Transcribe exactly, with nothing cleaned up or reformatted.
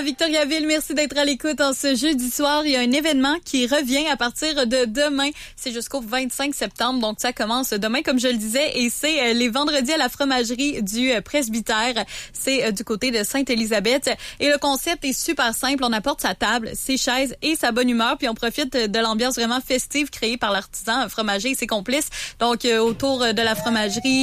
à Victoriaville. Merci d'être à l'écoute en ce jeudi soir. Il y a un événement qui revient à partir de demain. C'est jusqu'au vingt-cinq septembre. Donc, ça commence demain, comme je le disais. Et c'est les vendredis à la fromagerie du presbytère. C'est du côté de Sainte-Élisabeth. Et le concept est super simple. On apporte sa table, ses chaises et sa bonne humeur. Puis on profite de l'ambiance vraiment festive créée par l'artisan fromager et ses complices. Donc, autour de la fromagerie,